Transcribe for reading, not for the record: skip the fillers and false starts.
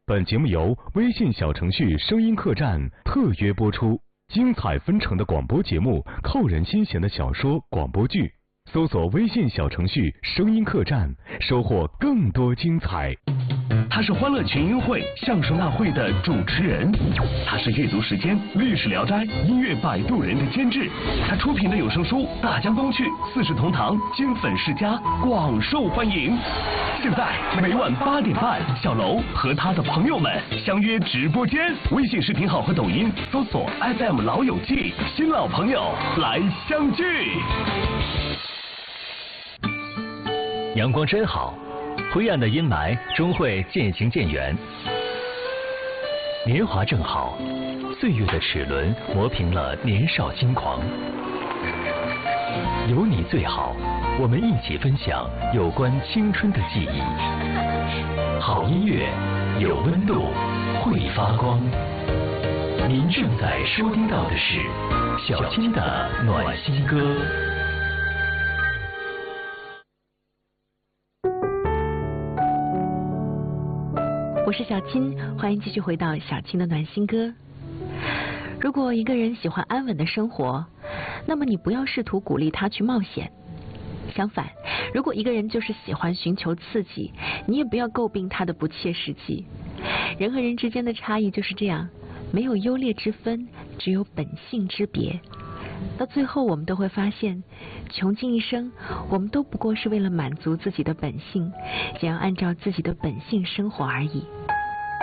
本节目由微信小程序声音客栈特约播出，精彩纷呈的广播节目，扣人心弦的小说广播剧，搜索微信小程序声音客栈，收获更多精彩。 他是欢乐群英会相声大会的主持人，他是阅读时间、历史聊斋、音乐摆渡人的监制，他出品的有声书《大江东去》《四世同堂》经粉世家广受欢迎。现在每晚8点半，小楼和他的朋友们相约直播间，微信视频号和抖音搜索 FM 老友记，新老朋友来相聚。 阳光真好，灰暗的阴霾终会渐行渐远。年华正好，岁月的齿轮磨平了年少轻狂。有你最好，我们一起分享有关青春的记忆。好音乐，有温度，会发光。您正在收听到的是小青的暖心歌。 我是小青，欢迎继续回到小青的暖心歌。如果一个人喜欢安稳的生活，那么你不要试图鼓励他去冒险。相反，如果一个人就是喜欢寻求刺激，你也不要诟病他的不切实际。人和人之间的差异就是这样，没有优劣之分，只有本性之别。到最后我们都会发现，穷尽一生，我们都不过是为了满足自己的本性，想要按照自己的本性生活而已。